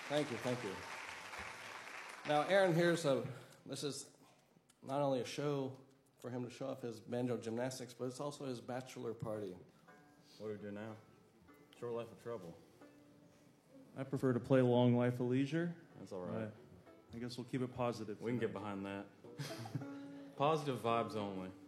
Thank you, thank you. Now, Aaron, this is not only a show for him to show off his banjo gymnastics, but it's also his bachelor party. What do we do now? Short Life of Trouble. I prefer to play Long Life of Leisure. That's all right. I guess we'll keep it positive. We can get behind that. Positive vibes only.